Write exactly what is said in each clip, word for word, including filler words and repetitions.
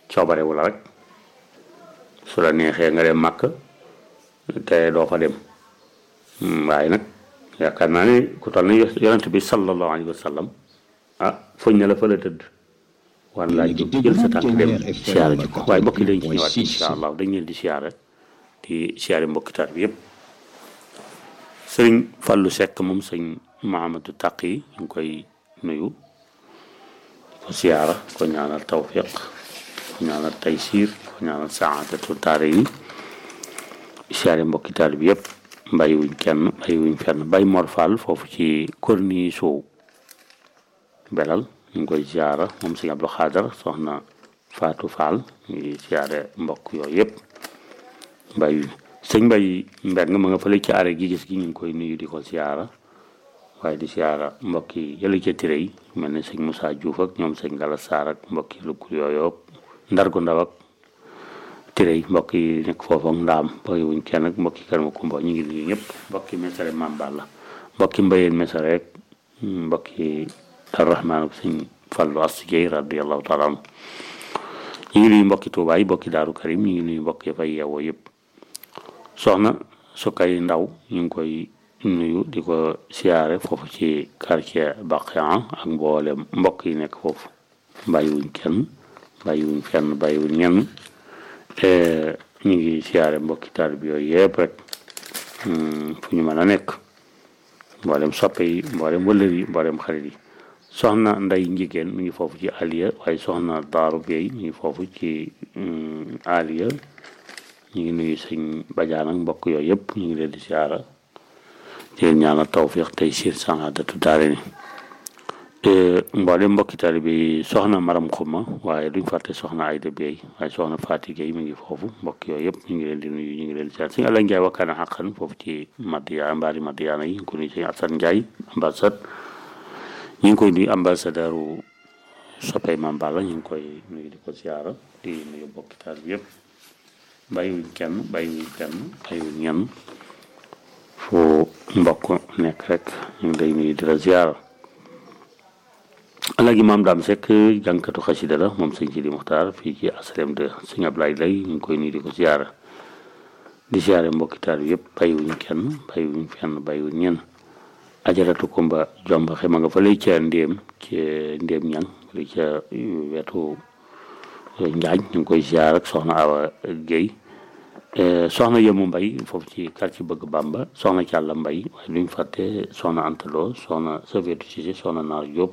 coobare wala rek su la neexee nga dem màkk te doo fa dem waaye nag yaakaar naa ne ku toll ni yonent bi sallallahu alayhi wa sallam ah foñ na la fa la tëdd war laa jóg jël sa tànk dem siyaara ji ko waaye mbokki dañ ci ñëwaat incha allah dañ leen di siyaara di siyaare mbokki tar bi yëpp sëriñ Fallou Seck moom sëñ Mahamadou Taq yi ñu ngi koy nuyu ko siyaara ko ñaanal tawfiq ko ñaanal taysir ko ñaanal saadatu taare yi siyaare mbokki tar bi yëpp bàyyiwuñ kenn bàyyiwuñ fenn Baye Mor Fall foofu ci korni soow belal ñu ngi koy siyaara moom sëñ Abdou Xaadar soxna Fatou Fall ñu ngi siyaare mbokk yooyu yëpp bàyyi sëñ Mbay Mbeng ma nga fële ci aare gi gis gi ñu ngi koy nuyu di ko siyaara waaye di siyaara mbokk yi yële ca tire yi mel ne sëñ Moussa Diouf ak ñoom sëñ Gala Sarr ak mbokk yi lukkul yooyu ndar gu ndaw ak tire yi mbokk yi nekk foofu ak ndaam bàyyiwuñ kenn ak mbokk yi kër ma kumba ñu ngi nuyu ñëpp mbokk yi mesare Mambal la mbokk yi mbayeen mesare rek mbokk yi Arrahmaan ak sëñ Fallu Astu Jeey radiyallahu taala anhu ñu ngi nuyu mbokki Tuubaa yi mbokki Daaru Karim ñu ngi nuyu mbokk yi fay yeewoo yëpp soxna Sukay Ndaw ñu ngi koy nuyu di ko siyaare foofu ci quartier Baqiya ak mboolem mbokk yi nekk foofu bàyyiwuñ kenn bàyyiwuñ fenn bàyyiwuñ ñenn ñu ngi siyaare mbokki taalibe bi yooyu yëpp rek fu ñu mën a nekk mboolem soppe yi mboolem wëllër yi mboolem xarit yi soxna Nday Njigéen mi ngi foofu ci Aliya waaye soxna Daaru Bey mi ngi foofu ci Aliya ñu ngi nuyu sëñ Badiane ak mbokk yooyu yëpp ñu ngi leen di siyaara di leen ñaanal tawfiq tey siir saadatu daare ni mboolem mbokki taalibe bi soxna Maram Xuma waaye duñ fàtte soxna Ayda Bey waaye soxna Faati Gey mi ngi foofu mbokk yooyu yëpp ñu ngi leen di nuyu ñu ngi leen di siyaara sëñ Alla Njaay wakkaana xaqan foofu ci Madiya mbaari Madiyaana yi ñu ngi ko nuyu sëñ Asan Njaay ambassade ñu ngi koy nuyu ambassadeur u soppey Mambala ñu ngi koy nuyu di ko siyaara di nuyu mbokki taalibe bi yëpp bàyyiwuñ kenn bàyyiwuñ kenn bàyyiwuñ ñenn foo mbokk nekk rek ñu ngi lay nuyu di la ziara alagi maam daam sekk jànkatu xasida la moom sëñ Sidi Muxtaar fii ci asalem de sëñ Ablaay lay ñu ngi koy nuyu di ko ziara di ziare mbokki taal bi yëpp bàyyiwuñ kenn bàyyiwuñ fenn bàyyiwuñ ñenn ajaratu Kumba Jomba xema nga fa lay ca ndéem ci ndéem ñang li ca wetu Njaañ ñu ngi koy ziar ak soxna Awa Guèye soxna Yemu Mbay foofu ci quartier Bëgg Bamba soxna Càlla Mbay waaye duñ fàtte soxna Antaloo soxna Safeetu Cissé soxna Naar Diop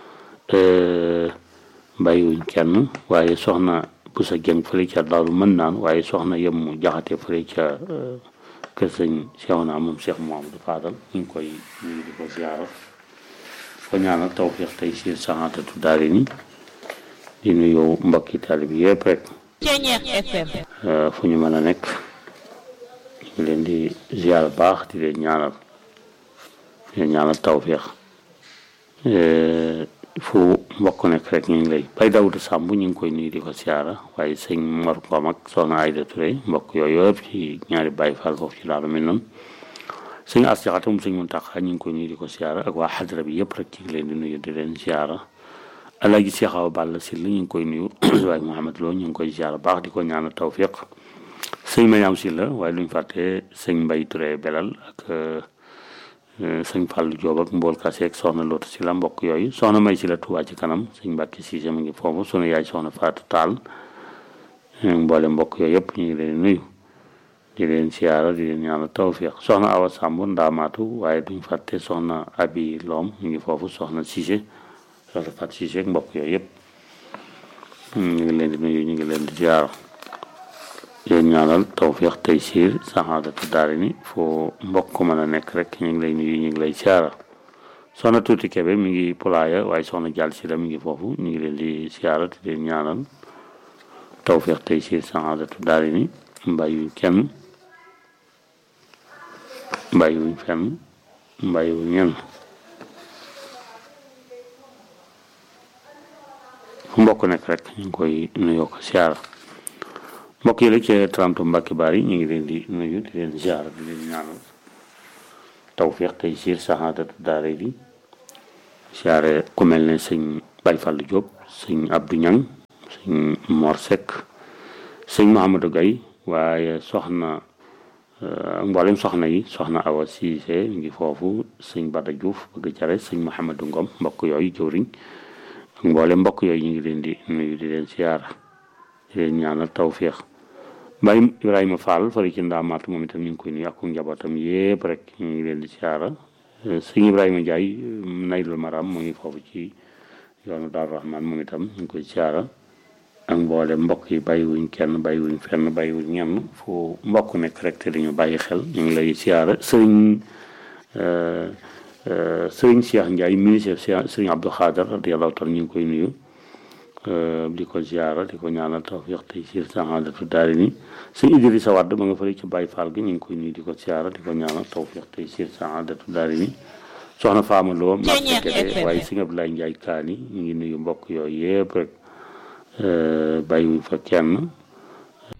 bàyyiwuñ kenn waaye soxna Busa Jeng fële ca Daaru mën naan waaye soxna Yemu Jaxate fële ca kër sëñ Seexuna moom Cheikh Mouhamadou Fadal ñu ngi koy nuyu di ko ziar ko ñaanal tawfiq tey siir saxaatatu daari ni di nuyu mbokki taalibe bi yëpp rek fu ñu mën a nekk ñu leen di ziar baax di leen ñaanal di leen ñaanal tawfiq fu mbokk nekk rek ñu ngi lay Bay Dawuda Sàmb ñu ngi koy nuyu di ko ziara waaye sëñ Mor Ngom ak soxna Ayda Touré mbokk yooyu yëpp ci ñaari Baay Faal foofu ci laalu mel noonu sëñ As Jaxate moom sëñ Muntaxa ñu ngi koy nuyu di ko ziara ak waa xadra bi yëpp rek ci ngi leen di nuyu di leen ziara Alaaji Seex Awa Balla Syll ñu ngi koy nuyu waaye Mouhamed Lo ñu ngi koy ziara baax di ko ñaanal tawfiq sëñ Mariam Syll waaye luñ fàtte sëñ Mbay Touré belal ak sëñ Fallou Diop ak mbool kase ak soxna Loota Sylla mbokk yooyu soxna May Sylla Touba ci kanam sëñ Mbàkke Siise mu ngi foofu sunu yaay soxna Faatu Taal mboole mbokk yooyu yëpp ñu ngi leen nuyu di leen siyaara di leen ñaanal tawfiq soxna Awa Samb ndaamaatu waaye duñ fàtte soxna Abi Loom ñu ngi foofu soxna Siise soxna Faatu Siise ak mbokk yooyu yëpp ñu ngi leen di nuyu ñu ngi leen di siyaara yéen ñaanal tawfiq tey siir saxaadatu daari ni foo mbokk mën a nekk rek ñu ngi lay nuyu ñu ngi lay siyaara soxna Tuuti Kebe mi ngi Pulaaya waaye soxna Jaal Si la mi ngi foofu ñu ngi leen di siyaara di leen ñaanal tawfiq tey siir saxaadatu daari ni bàyyiwuñ kenn bàyyiwuñ fenn bàyyiwuñ ñenn fu mbokk nekk rek ñu ngi koy nuyoo ko siyaara mbokk yi la ci trente Mbàkke Bari ñu ngi leen di nuyu di leen ziar di leen ñaanal tawfiq tey siir saxaadatu daare di siyaare ku mel ne sëñ Baye Fall Diop sëñ Abdou Ñang sëñ sëñ Mor Seck sëñ Mouhamadou Gaye waaye soxna mboolem soxna yi soxna Awa Cissé ngi foofu sëñ Bada Diouf bëgg care sëñ Mouhamadou Ngom mbokk yooyu jëwriñ ak mboolem mbokk yooyu ñu ngi leen di nuyu di leen siyaara di leen ñaanal tawféex Baye Ibrahima Fall fari ci ndaamaatu moom itam ñu ngi koy nuyu ak njabootam yépp rek ñu ngi leen di siyaara sëñ Ibrahima Ndiaye Naylul Maram mu ngi foofu ci yoonu Daaru Rahman moom itam ñu ngi koy siyaara ak mboole mbokk yi bàyyiwuñ kenn bàyyiwuñ fenn bàyyiwuñ ñenn fu mbokk nekk rek te dañu bàyyi xel ñu ngi lay siyaara sëriñ sëriñ Cheikh Ndiaye ministre sëriñ Abdou Khader radiyallahu taala ñu ngi koy nuyu di ko siyaara di ko ñaanal tawfiq tey siir saadatu daari ni sëñ Idrissa Wade ma nga fële ci Baye Fall gi ñu ngi koy nuyu di ko siyaara di ko ñaanal tawfiq tey siir saadatu daari ni soxna Fama Lo markekete waaye sëñ Abdoulaye Ndiaye Kaani ñu ngi nuyu mbokk yooyu yëpp rek bàyyiwuñ fa kenn